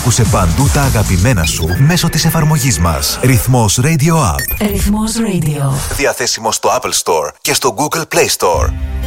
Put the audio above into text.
Άκουσε παντού τα αγαπημένα σου μέσω της εφαρμογής μας. Ρυθμός Radio App. Ρυθμός Radio. Διαθέσιμο στο Apple Store και στο Google Play Store.